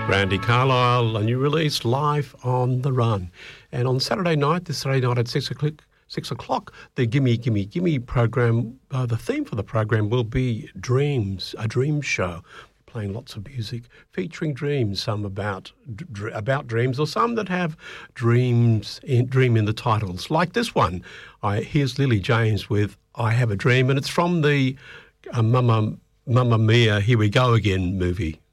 Brandi Carlile, a new release, Live on the Run. And on Saturday night, this Saturday night at 6 o'clock, the Gimme, Gimme, Gimme program, the theme for the program will be Dreams, a dream show. Playing lots of music featuring dreams, some about dreams or some that have dream in the titles, like this one. Here's Lily James with I Have a Dream, and it's from the Mamma Mia, Here We Go Again movie.